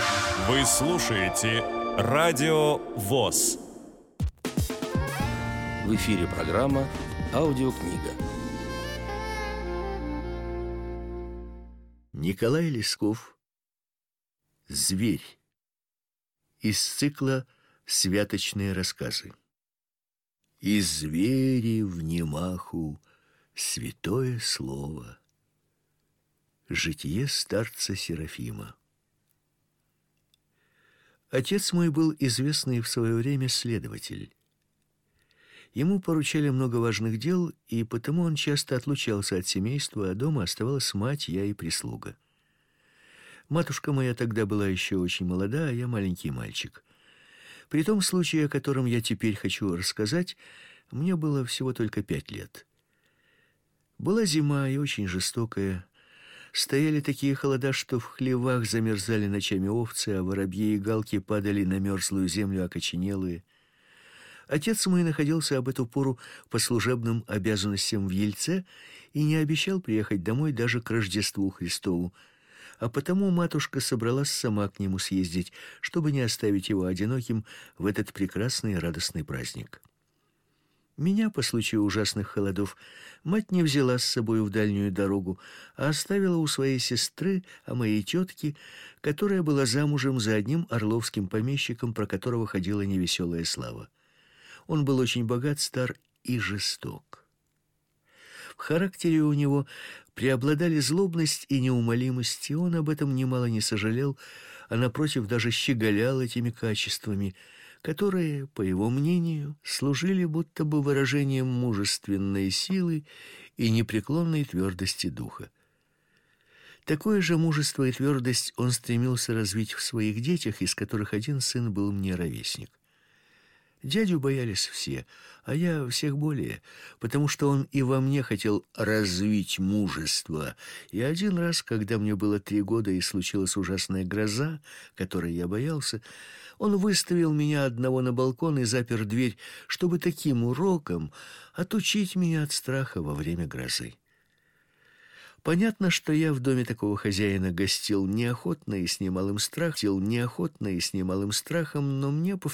Вы слушаете Радио ВОС. В эфире программа «Аудиокнига». Николай Лесков. «Зверь». Из цикла «Святочные рассказы». «И звери внимаху святое слово». Житие старца Серафима. Отец мой был известный в свое время следователь. Ему поручали много важных дел, и потому он часто отлучался от семейства, а дома оставалась мать, я и прислуга. Матушка моя тогда была еще очень молода, а я маленький мальчик. При том случае, о котором я теперь хочу рассказать, мне было всего только 5 лет. Была зима и очень жестокая. Стояли такие холода, что в хлевах замерзали ночами овцы, а воробьи и галки падали на мерзлую землю окоченелые. Отец мой находился об эту пору по служебным обязанностям в Ельце и не обещал приехать домой даже к Рождеству Христову, а потому матушка собралась сама к нему съездить, чтобы не оставить его одиноким в этот прекрасный и радостный праздник. Меня, по случаю ужасных холодов, мать не взяла с собой в дальнюю дорогу, а оставила у своей сестры, а моей тетки, которая была замужем за одним орловским помещиком, про которого ходила невеселая слава. Он был очень богат, стар и жесток. В характере у него преобладали злобность и неумолимость, и он об этом немало не сожалел, а напротив даже щеголял этими качествами, которые, по его мнению, служили будто бы выражением мужественной силы и непреклонной твердости духа. Такое же мужество и твердость он стремился развить в своих детях, из которых один сын был мне ровесник. Дядю боялись все, а я всех более, потому что он и во мне хотел развить мужество. И один раз, когда мне было 3 года и случилась ужасная гроза, которой я боялся, он выставил меня одного на балкон и запер дверь, чтобы таким уроком отучить меня от страха во время грозы. Понятно, что я в доме такого хозяина гостил неохотно и с немалым страхом, но мне,